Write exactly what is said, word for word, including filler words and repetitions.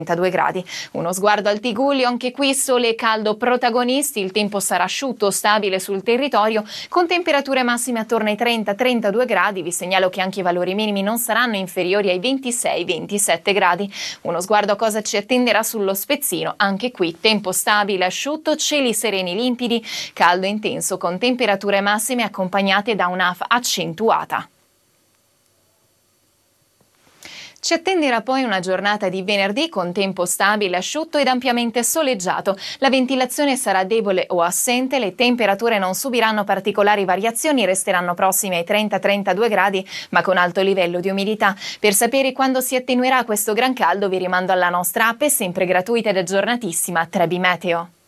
trentadue gradi. Uno sguardo al Tigullio, anche qui sole e caldo protagonisti, il tempo sarà asciutto, stabile sul territorio, con temperature massime attorno ai trenta trentadue gradi. Vi segnalo che anche i valori minimi non saranno inferiori ai ventisei ventisette gradi. Uno sguardo a cosa ci attenderà sullo Spezzino, anche qui tempo stabile, asciutto, cieli sereni limpidi, caldo intenso con temperature massime accompagnate da un'afa accentuata. Ci attenderà poi una giornata di venerdì con tempo stabile, asciutto ed ampiamente soleggiato. La ventilazione sarà debole o assente, le temperature non subiranno particolari variazioni, resteranno prossime ai trenta trentadue gradi, ma con alto livello di umidità. Per sapere quando si attenuerà questo gran caldo vi rimando alla nostra app, sempre gratuita ed aggiornatissima, Trebi Meteo.